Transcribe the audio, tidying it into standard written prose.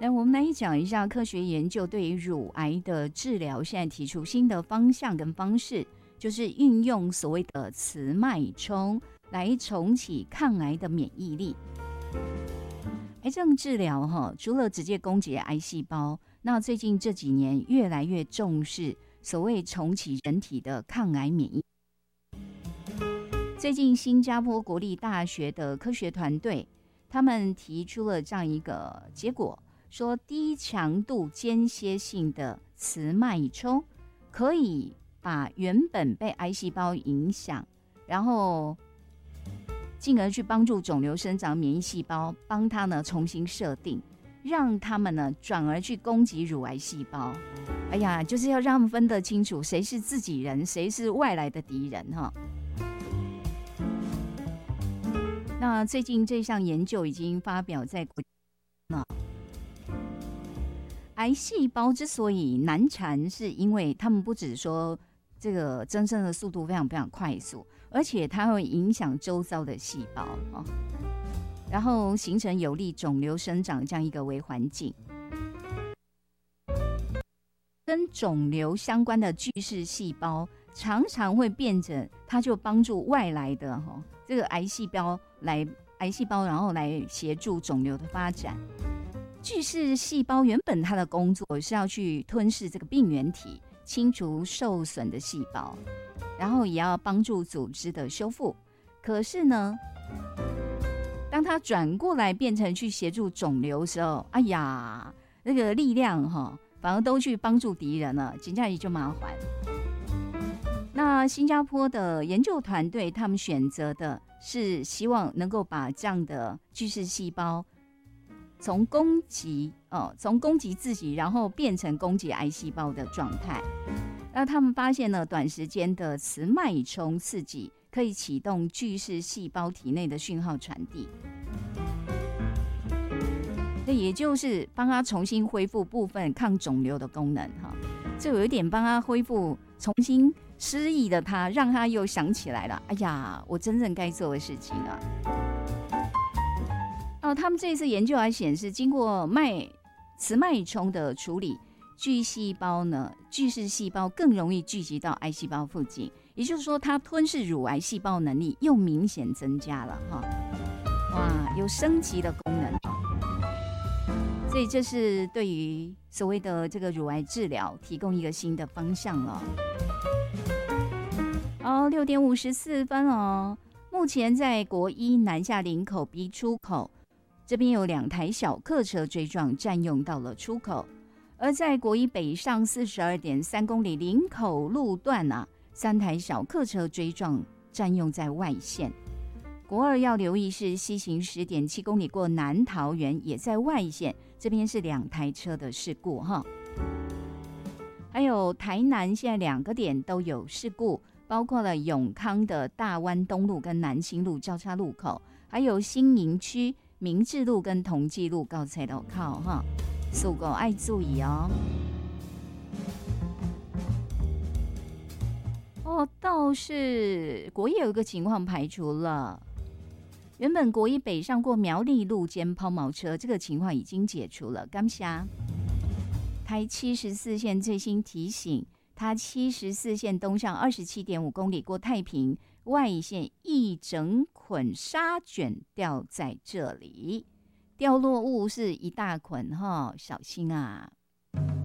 来，我们来讲一下科学研究对于乳癌的治疗，现在提出新的方向跟方式，就是运用所谓的雌脉冲来重启抗癌的免疫力。癌症治疗除了直接攻击癌细胞，那最近这几年越来越重视所谓重启人体的抗癌免疫。最近新加坡国立大学的科学团队，他们提出了这样一个结果，说低强度间歇性的雌脉冲可以把原本被癌细胞影响，然后进而去帮助肿瘤生长免疫细胞，帮它呢重新设定，让他们呢转而去攻击乳癌细胞。哎呀，就是要让他们分得清楚谁是自己人，谁是外来的敌人哈。那最近这项研究已经发表在国际。癌细胞之所以难缠，是因为他们不只说这个增生的速度非常非常快速，而且它会影响周遭的细胞，然后形成有利肿瘤生长这样一个微环境。跟肿瘤相关的巨噬细胞常常会变成，它就帮助外来的这个癌细胞，然后来协助肿瘤的发展。巨噬细胞原本它的工作是要去吞噬这个病原体，清除受损的细胞，然后也要帮助组织的修复。可是呢，当它转过来变成去协助肿瘤的时候，哎呀，那个力量反而都去帮助敌人了，真的就麻烦。那新加坡的研究团队，他们选择的是希望能够把这样的巨噬细胞从攻击自己，然后变成攻击癌细胞的状态。那他们发现呢，短时间的雌脉冲刺激可以启动巨噬细胞体内的讯号传递，这也就是帮他重新恢复部分抗肿瘤的功能这有一点帮他恢复，重新失忆的他，让他又想起来了，哎呀，我真正该做的事情啊。他们这次研究还显示，经过雌脉冲的处理，巨噬细胞更容易聚集到癌细胞附近，也就是说，它吞噬乳癌细胞能力又明显增加了哇，有升级的功能。所以这是对于所谓的这个乳癌治疗提供一个新的方向了。6点54分目前在国一南下林口 B 出口这边有2台小客车追撞，占用到了出口。而在国一北上 42.3 公里林口路段3台小客车追撞，占用在外线。国二要留意是西行 10.7 公里过南桃园，也在外线，这边是2台车的事故还有台南现在2个点都有事故，包括了永康的大湾东路跟南清路交叉路口，还有新营区明治路跟同济路高菜路口速狗爱注意倒是国一有一个情况排除了，原本国一北上过苗栗路间抛锚车，这个情况已经解除了。感谢台74线最新提醒，它74线东向 27.5 公里过太平，外线一整捆沙卷掉在这里，掉落物是一大捆小心啊。